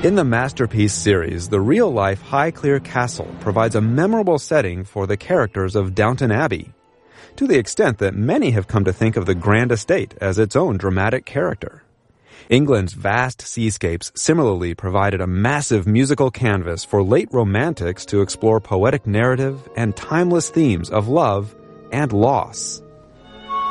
In the Masterpiece series, the real-life Highclere Castle provides a memorable setting for the characters of Downton Abbey, to the extent that many have come to think of the Grand Estate as its own dramatic character. England's vast seascapes similarly provided a massive musical canvas for late romantics to explore poetic narrative and timeless themes of love and loss.